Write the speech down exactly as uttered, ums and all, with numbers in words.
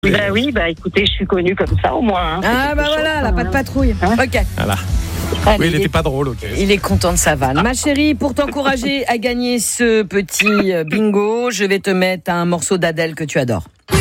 Ben oui, bah écoutez, je suis connue comme ça au moins. Hein. Ah bah voilà, chose, la patte patrouille. Hein. Ok. Voilà. Allez, oui, il n'était est, pas drôle. Okay. Il est content de sa vanne. Ma chérie, pour t'encourager à gagner ce petit bingo, je vais te mettre un morceau d'Adèle que tu adores.